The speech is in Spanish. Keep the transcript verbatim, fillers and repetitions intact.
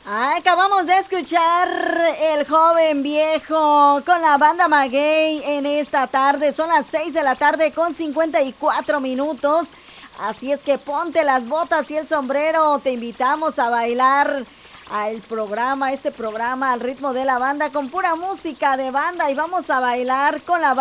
Acabamos de escuchar El Joven Viejo con la banda Maguey en esta tarde. Son las seis de la tarde con cincuenta y cuatro minutos. Así es que ponte las botas y el sombrero. Te invitamos a bailar al programa, este programa al ritmo de la banda con pura música de banda. Y vamos a bailar con la banda.